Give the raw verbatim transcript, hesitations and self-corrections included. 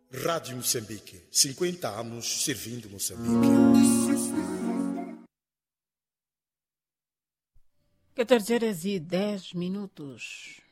Rádio Moçambique, cinquenta anos servindo Moçambique. catorze horas e dez minutos.